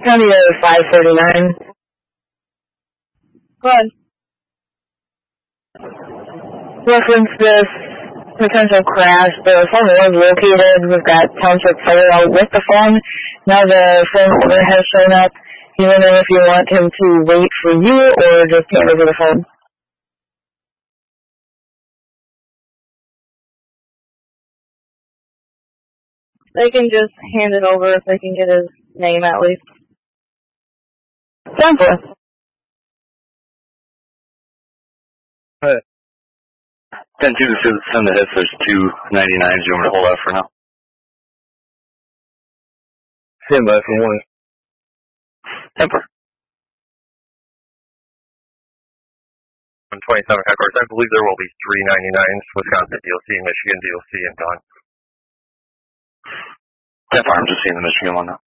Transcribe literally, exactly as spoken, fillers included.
County to five thirty-nine. Go ahead. Reference this potential crash. The phone was located. We've got Township Fire out with the phone. Now the phone owner has shown up. He's wondering if you want him to wait for you or just hand over the phone. They can just hand it over if they can get his name at least. Sounds good. Alright. ten two, send the hits. There's two ninety-nines. You want me to hold out for now? Stand by for one. Temper. one twenty-seven headquarters. I believe there will be three ninety-nines. Wisconsin D L C, Michigan D L C, and gone. Temper, I'm just seeing the Michigan one now.